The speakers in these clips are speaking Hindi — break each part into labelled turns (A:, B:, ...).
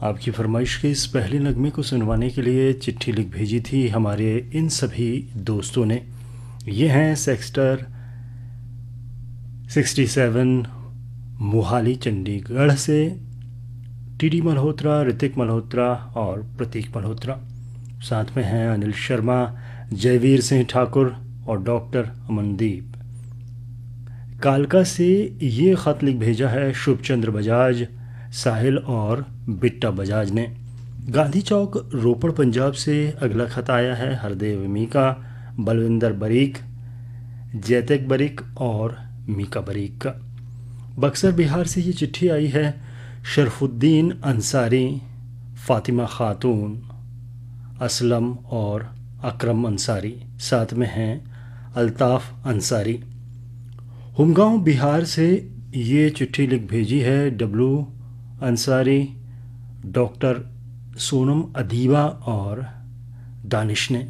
A: आपकी फरमाइश के इस पहले नगमे को सुनवाने के लिए चिट्ठी लिख भेजी थी हमारे इन सभी दोस्तों ने। ये हैं सेक्टर 67 मोहाली चंडीगढ़ से टीडी मल्होत्रा, ऋतिक मल्होत्रा और प्रतीक मल्होत्रा। साथ में हैं अनिल शर्मा, जयवीर सिंह ठाकुर और डॉक्टर अमनदीप। कालका से ये ख़त लिख भेजा है शुभचंद्र बजाज, साहिल और बिट्टा बजाज ने। गांधी चौक रोपड़ पंजाब से अगला ख़त आया है हरदेव मीका, बलविंदर बरीक, जैतक बरीक और मीका बरीक का। बक्सर बिहार से ये चिट्ठी आई है शरफुद्दीन अंसारी, फ़ातिमा खातून, असलम और अकरम अंसारी। साथ में हैं अल्ताफ़ अंसारी। हुमगांव बिहार से ये चिट्ठी लिख भेजी है डब्लू अंसारी, डॉक्टर सोनम अदीबा और दानिश ने।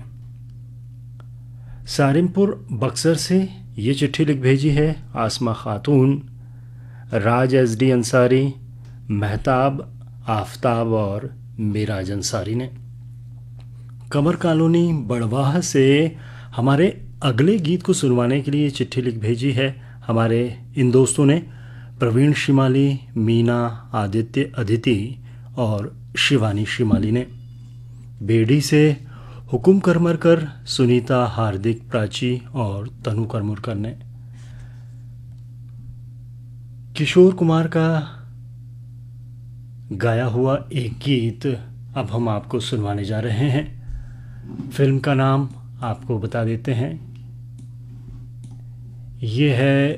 A: सारिमपुर बक्सर से ये चिट्ठी लिख भेजी है आसमा खातून, राज एसडी अंसारी, महताब आफ्ताब और मिराज अंसारी ने। कमर कॉलोनी बड़वाह से हमारे अगले गीत को सुनवाने के लिए चिट्ठी लिख भेजी है हमारे इन दोस्तों ने प्रवीण शिमाली, मीना, आदित्य अदिति और शिवानी शिमाली ने। बेड़ी से हुकुम करमरकर, सुनीता, हार्दिक, प्राची और तनु करमुरकर ने। किशोर कुमार का गाया हुआ एक गीत अब हम आपको सुनवाने जा रहे हैं। फिल्म का नाम आपको बता देते हैं, ये है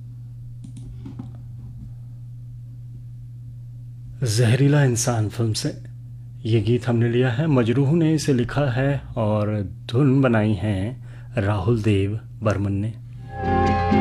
A: जहरीला इंसान फिल्म से। ये गीत हमने लिया है, मजरूह ने इसे लिखा है और धुन बनाई है राहुल देव बर्मन ने।